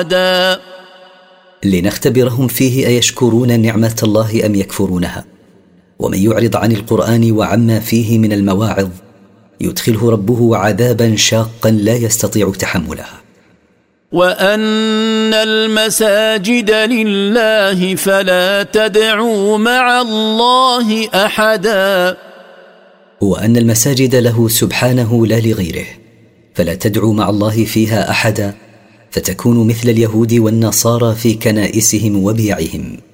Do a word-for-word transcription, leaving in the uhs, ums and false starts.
لنختبرهم فيه أيشكرون نعمة الله أم يكفرونها. ومن يعرض عن القرآن وعما فيه من المواعظ يدخله ربه عذابا شاقا لا يستطيع تحمله. وأن المساجد لله فلا تدعوا مع الله أحدا. وأن المساجد له سبحانه لا لغيره، فلا تدعوا مع الله فيها أحدا، فتكون مثل اليهود والنصارى في كنائسهم وبيعهم.